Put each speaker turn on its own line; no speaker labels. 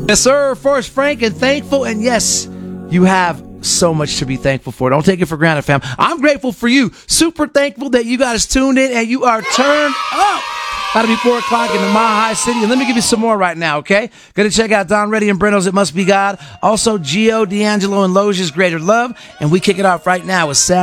Yes, sir. Forrest Frank, and thankful. And yes, you have so much to be thankful for. Don't take it for granted, fam. I'm grateful for you. Super thankful that you guys tuned in and you are turned up. About to be 4 o'clock in the Mile High City. And let me give you some more right now, okay? Gonna check out Don Reddy and Brenno's It Must Be God. Also, Gio, D'Angelo, and Loge's Greater Love. And we kick it off right now with Sam.